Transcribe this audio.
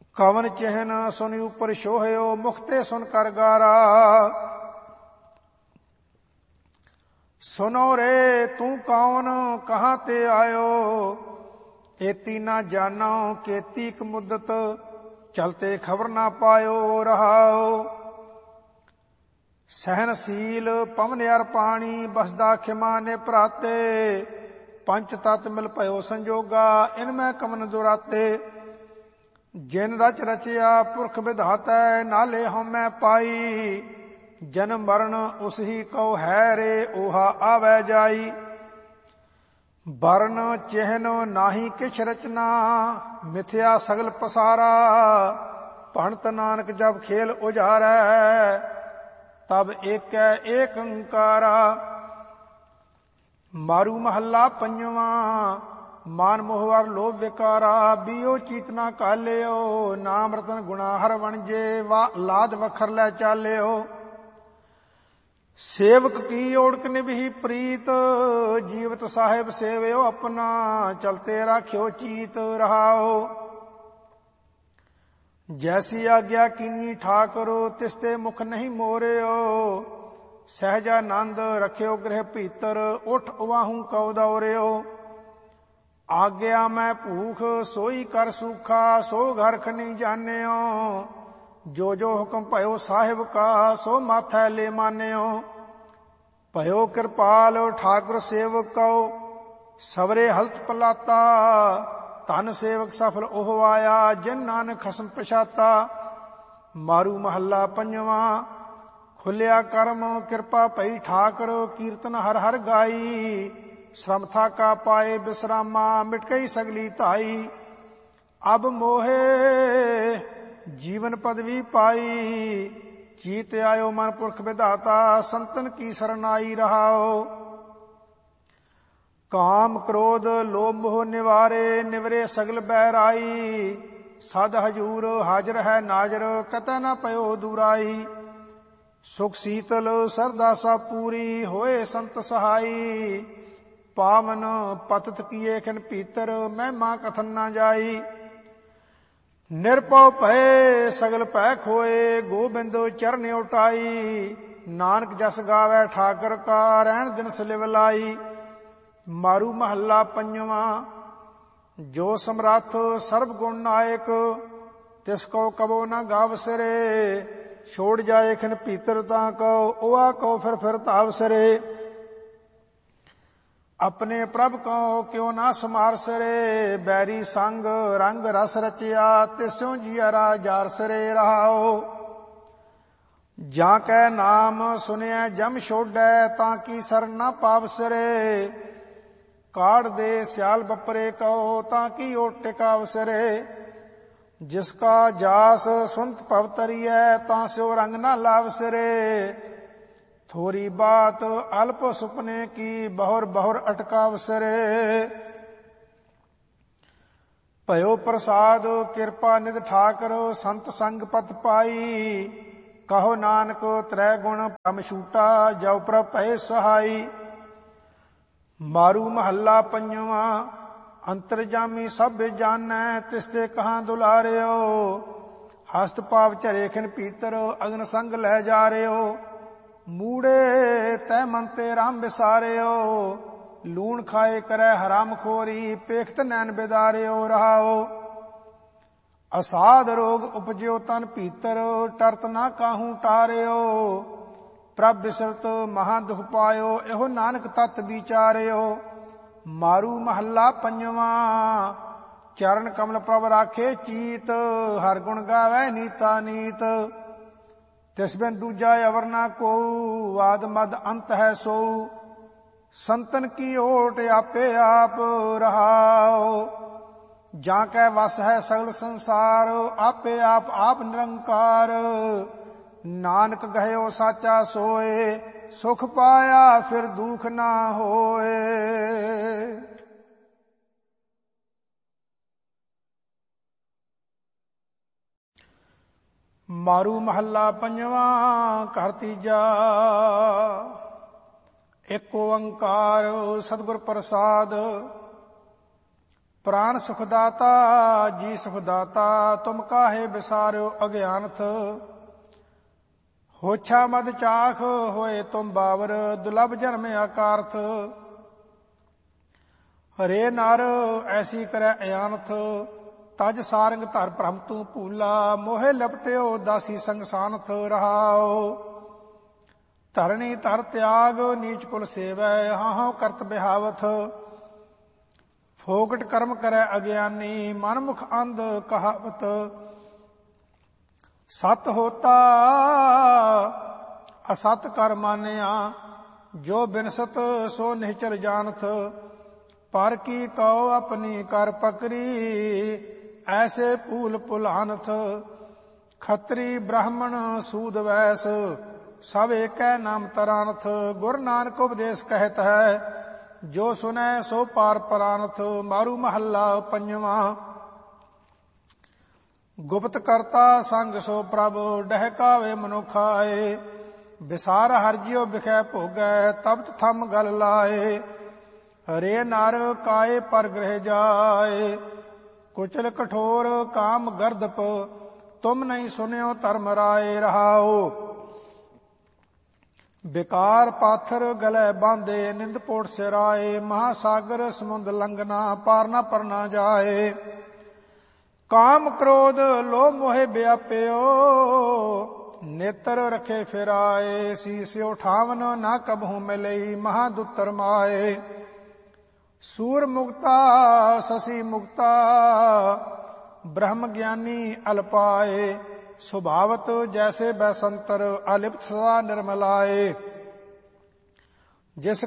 ਕਵਨ ਚਿਹਨ ਸੁਨ ਉਪਰ ਸ਼ੋਹਿਓ, ਮੁਖਤੇ ਸੁਨ ਕਰ ਗਾਰਾ। ਸੁਨੋ ਰੇ ਤੂੰ ਕੌਣ, ਕਹਾਂ ਤੇ ਆਇਓ, ਏਤੀ ਨਾ ਜਾਨੋ ਕੇਤੀ ਕ ਮੁੱਦਤ, ਚਲਤੇ ਖਬਰ ਨਾ ਪਾਇਓ ਰਹਾਓ। ਸਹਿਨਸ਼ੀਲ ਪਵਨ ਅਰ ਪਾਣੀ, ਬਸਦਾ ਖਿਮਾ ਨੇ ਭਰਾਤੇ, ਪੰਚ ਤਤ ਮਿਲ ਭਇਓ ਸੰਜੋਗਾ, ਇਨ ਮੈਂ ਕਮਨ ਦੁਰਾਤੇ। ਜਿਨ ਰਚ ਰਚਿਆ ਪੁਰਖ ਵਿਧਾਤੈ, ਨਾਲੇ ਹਉਮੈ ਪਾਈ, ਜਨਮ ਮਰਨ ਉਸ ਹੀ ਕਉ ਹੈ ਰੇ, ਓਹਾ ਆਵੈ ਜਾਈ। ਵਰਨ ਚਿਹਨ ਨਾਹੀ ਕਿਛ ਰਚਨਾ, ਮਿਥਿਆ ਸਗਲ ਪਸਾਰਾ, ਭਣਤ ਨਾਨਕ ਜਬ ਖੇਲ ਉਜਾਰੈ, ਤਬ ਏਕੈ ਏਕ ਓੰਕਾਰਾ। ਮਾਰੂ ਮਹੱਲਾ ਪੰਜਵਾਂ। ਮਾਨ ਮੋਹ ਅਰ ਲੋਭ ਵਿਕਾਰਾ, ਬੀਓ ਚੀਤ ਨਾ ਕਾਲਿਓ, ਨਾਮ ਰਤਨ ਗੁਣਾ ਹਰ ਵਣਜੇ, ਲਾਦ ਵਖਰ ਲੈ ਚਾਲਿਓ। ਸੇਵਕ ਕੀ ਓੜਕ ਨਿਭੀ ਪ੍ਰੀਤ, ਜੀਵਤ ਸਾਹਿਬ ਸੇਵਿਓ ਆਪਣਾ, ਚਲਤੇ ਰਾਖਿਓ ਚੀਤ ਰਹਾਓ। ਜੈਸੀ ਆਗਿਆ ਕੀਨੀ ਠਾਕੁਰ, ਤਿਸਤੇ ਮੁਖ ਨਹੀਂ ਮੋਰਿਓ, ਸਹਿਜਾਨੰਦ ਰਖਿਓ ਗ੍ਰਹਿ ਭੀਤਰ, ਉਠ ਉਵਾਹੂ ਕਉ ਦੌਰਿਓ। ਆਗਿਆ ਮੈਂ ਭੂਖ ਸੋਈ ਕਰ ਸੂਖਾ, ਸੋ ਘਰਖ ਨਹੀਂ ਜਾਣਿਓ, ਜੋ ਜੋ ਹੁਕਮ ਭਇਓ ਸਾਹਿਬ ਕਾ, ਸੋ ਮਾਥੈ ਲੈ ਮਾਨਿਓ। ਭਇਓ ਕਿਰਪਾਲ ਠਾਕੁਰ ਸੇਵਕ ਕਉ, ਸਵਰੇ ਹਲਤ ਪਲਾਤਾ, ਧਨ ਸੇਵਕ ਸਫਲ ਉਹ ਆਇਆ, ਜਿਨ ਨਾਨਕ ਖਸਮ ਪਛਾਤਾ। ਮਾਰੂ ਮਹੱਲਾ ਪੰਜਵਾਂ। ਖੁੱਲਿਆ ਕਰਮ ਕਿਰਪਾ ਭਈ ਠਾਕੁਰ, ਕੀਰਤਨ ਹਰ ਹਰ ਗਾਈ, ਸ਼ਰਮ ਥਾਕਾ ਪਾਏ ਬਿਸਰਾਮਾ, ਮਿਟ ਗਈ ਸਗਲੀ ਧਾਈ। ਅਬ ਮੋਹੇ ਜੀਵਨ ਪਦਵੀ ਪਾਈ, ਚੀਤ ਆਇਓ ਮਨ ਪੁਰਖ ਵਿਧਾਤਾ, ਸੰਤਨ ਕੀ ਸਰਨਾਈ ਰਹਾਓ। ਕਾਮ ਕ੍ਰੋਧ ਲੋਭ ਮੋਹ ਨਿਵਾਰੇ, ਨਿਵਰੇ ਸਗਲ ਬਹਿਰਾਈ, ਸਦ ਹਜੂਰ ਹਾਜ਼ਰ ਹੈ ਨਾਜ਼ਰ, ਕਤੈ ਨਾ ਪਇਓ ਦੂਰਾਈ। ਸੁਖ ਸੀਤਲ ਸਰਦਾ ਸਾ ਪੂਰੀ, ਹੋਏ ਸੰਤ ਸਹਾਈ, ਪਾਵਨ ਪਤਤ ਕੀਏ ਖਿਨ ਭੀਤਰ, ਮਹਿਮਾ ਕਥਨ ਨਾ ਜਾਈ। ਨਿਰਭਉ ਭਏ ਸਗਲ ਭੈ ਖੋਏ, ਗੋਬਿੰਦ ਚਰਨ ਉਟਾਈ, ਨਾਨਕ ਜਸ ਗਾਵੈ ਠਾਕਰ ਕਾ, ਰਹਿਣ ਦਿਨ ਸਲਿਵ ਲਾਈ। ਮਾਰੂ ਮਹੱਲਾ ਪੰਜਵਾਂ। ਜੋ ਸਮਰੱਥ ਸਰਬ ਗੁਣ ਨਾਇਕ, ਤਿਸ ਕੋ ਕਬੋ ਨਾ ਗਾਵ ਸਿਰੇ, ਛੋੜ ਜਾਏ ਖਿਨ ਭੀਤਰ ਤਾਂ ਕਉ, ਉਆ ਕਉ ਫਿਰ ਧਾਵ ਸਿਰੇ। ਆਪਣੇ ਪ੍ਰਭ ਕਉ ਕਿਉ ਨਾ ਸਮਾਰ ਸਿਰੇ, ਬੈਰੀ ਸੰਗ ਰੰਗ ਰਸ ਰਚਿਆ, ਤਿਸਿਉ ਜੀਅਰਾ ਜਾਰ ਸਿਰੇ ਰਹਾਓ। ਜਾਂ ਕੈ ਨਾਮ ਸੁਨਿਐ ਜਮ ਛੋਡੈ, ਤਾਂ ਕੀ ਸਰ ਨਾ ਪਾਵ ਸਿਰੇ, ਕਾੜ ਦੇ ਸਿਆਲ ਬਪਰੇ ਕਉ, ਤਾਂ ਕੀ ਓਟ ਟਿਕਾਵ ਸਿਰੇ। ਜਿਸ ਕਾ ਜਾਸ ਸੁਨਤ ਭਵ ਤਰੀਐ, ਤਾਂ ਸਿਉ ਰੰਗ ਨਾ ਲਾਵ ਸਿਰੇ, ਥੋਰੀ ਬਾਤ ਅਲਪ ਸੁਪਨੇ ਕੀ, ਬਹੁਰ ਬਹੁਰ ਅਟਕਾਵ ਸਿਰੇ। ਭਇਓ ਪ੍ਰਸਾਦ ਕਿਰਪਾ ਨਿਧ ਠਾਕਰ, ਸੰਤ ਸੰਗ ਪਤ ਪਾਈ, ਕਹੋ ਨਾਨਕ ਤ੍ਰੈ ਗੁਣ ਭ੍ਰਮ ਛੂਟਾ, ਜਉ ਪ੍ਰਭ ਭਏ ਸਹਾਈ। ਮਾਰੂ ਮਹੱਲਾ ਪੰਜਵਾਂ। ਅੰਤਰਜਾਮੀ ਸਭ ਜਾਣੈ, ਤਿਸਤੇ ਕਹਾਂ ਦੁਲਾਰਿਓ, ਹਸਤ ਪਾਵ ਝਰੇ ਖਿਨ ਭੀਤਰ, ਅਗਨ ਸੰਗ ਲੈ ਜਾ ਰਿਓ। ਮੂੜੇ ਤੈ ਮਨ ਤੇ ਰਾਮ ਵਿਸਾਰਿਓ, ਲੂਣ ਖਾਏ ਕਰੈ ਹਰਾਮ ਖੋਰੀ, ਪੇਖਤ ਨੈਣ ਬਿਦਾਰਿਓ ਰਹਾਓ। ਅਸਾਧ ਰੋਗ ਉਪਜਿਓ ਤਨ ਭੀਤਰ, ਟਰਤ ਨਾ ਕਾਹੂ ਟਾਰਿਓ, ਪ੍ਰਭ ਬਿਸਰਤ ਮਹਾ ਦੁਖ ਪਾਇਓ, ਇਹੋ ਨਾਨਕ ਤਤ ਵਿਚਾਰਿਓ। ਮਾਰੂ ਮਹੱਲਾ ਪੰਜਵਾਂ। ਚਰਨ ਕਮਲ ਪ੍ਰਭ ਰਾਖੇ ਚੀਤ, ਹਰ ਗੁਣ ਗਾਵੈ ਨੀਤਾ ਨੀਤ, ਤਿਸ ਬਿਨ ਦੂਜਾ ਅਵਰ ਨਾ ਕੋਊ, ਆਦ ਮਦ ਅੰਤ ਹੈ ਸੋਊ। ਸੰਤਨ ਕੀ ਓਟ ਆਪੇ ਆਪ ਰਹਾਓ, ਜਾਂ ਕੈ ਵਸ ਹੈ ਸਗਲ ਸੰਸਾਰ, ਆਪੇ ਆਪ ਆਪ ਨਿਰੰਕਾਰ। ਨਾਨਕ ਗਹਿਓ ਸਾਚਾ ਸੋਏ, ਸੁਖ ਪਾਇਆ ਫਿਰ ਦੁਖ ਨਾ ਹੋਏ। ਮਾਰੂ ਮਹੱਲਾ ਪੰਜਵਾਂ। ਘਰ ਤੀਜਾ। ਏਕ ਓੰਕਾਰ ਸਤਿਗੁਰ ਪ੍ਰਸਾਦ, ਪ੍ਰਾਨ ਸੁਖਦਾਤਾ ਜੀ ਸੁਖਦਾਤਾ, ਤੁਮ ਕਾਹੇ ਵਿਸਾਰਿਓ ਅਗਿਆਨਥ। ਹੋਛਾ ਮਦ ਚਾਖ ਹੋਏ ਤੁਮ ਬਾਵਰ, ਦੁਲਭ ਜਨਮ ਆਕਾਰਥ। ਹਰੇ ਨਰ ਐਸੀ ਕਰੈ ਅਆਨਥ, ਤਜ ਸਾਰੰਗ ਧਰ ਭ੍ਰਮ ਤੂੰ ਭੂਲਾ। ਮੋਹਿ ਲਪਟਿਓ ਦਾਸੀ ਸੰਗ ਸਾਨਥ ਰਹਾਓ। ਧਰਣੀ ਧਰ ਤਿਆਗ ਨੀਚ ਕੁਲ ਸੇਵੈ, ਹਾਹੋ ਕਰਤ ਬਿਹਾਵਥ। ਫੋਕਟ ਕਰਮ ਕਰੈ ਅਗਿਆਨੀ, ਮਨ ਮੁਖ ਅੰਧ ਕਹਾਵਤ। ਸਤ ਹੋਤਾ ਅਸਤ ਕਰ ਮਾਨਿਆ, ਜੋ ਬਿਨਸਤ ਸੋ ਨਿਹਚਲ ਜਾਨਥ। ਪਰ ਕੀ ਕਉ ਆਪਣੀ ਕਰ ਪਕਰੀ, ਐਸੇ ਭੂਲ ਭੁਲਾਨਥ। ਖੱਤਰੀ ਬ੍ਰਾਹਮਣ ਸੂਦ ਵੈਸ, ਸਭ ਏਕੈ ਨਾਮ ਤਰਾਨਥ। ਗੁਰ ਨਾਨਕ ਉਪਦੇਸ਼ ਕਹਿਤ ਹੈ, ਜੋ ਸੁਨੈ ਸੋ ਪਾਰ ਪਰਾਨਥ। ਮਾਰੂ ਮਹੱਲਾ ਪੰਜਵਾਂ। ਗੁਪਤ ਕਰਤਾ ਸੰਗ ਸੋ ਪ੍ਰਭ, ਡਹਿਕਾਵੇ ਮਨੁਖਾਏ। ਵਿਸਾਰ ਹਰਿ ਜਿਉ ਬਿਖੈ ਭੋਗੈ, ਤਪਤ ਥੰਮ ਗਲ ਲਾਏ। ਹਰੇ ਨਰ ਕਾਏ ਪਰ ਗ੍ਰਹਿ ਜਾਏ, ਕੁਚਲ ਕਠੋਰ ਕਾਮ ਗਰਦਪ। ਤੁਮ ਨਹੀਂ ਸੁਨਿਓ ਧਰਮ ਰਾਏ ਰਹਾਓ। ਬਿਕਾਰ ਪਾਥਰ ਗਲੇ ਬਾਂਧੇ, ਨਿੰਦ ਪੋਟ ਸਿਰਾਏ। ਮਹਾਸਾਗਰ ਸਮੁੰਦ ਲੰਘਨਾ, ਪਾਰ ਨਾ ਪਰਨਾ ਜਾਏ। ਕਾਮ ਕ੍ਰੋਧ ਲੋਭ ਮੋਹਿ ਵਿਆਪਿਓ, ਨੇਤਰ ਰਖੇ ਫਿਰਾਏ। ਸੀਸ ਉਠਾਵਨ ਨਾ ਕਬਹੂ ਮਿਲਈ, ਮਹਾਦੁੱਤਰ ਮਾਏ। ਸੂਰ ਮੁਕਤਾ ਸਸੀ ਮੁਕਤਾ, ਬ੍ਰਹਮ ਗਿਆਨੀ ਅਲਪਾਏ। ਸੁਭਾਵਤ ਜੈਸੇ ਬੈਸੰਤਰ, ਅਲਿਪਤ ਸਦਾ ਨਿਰਮਲਾਏ। ਜਿਸ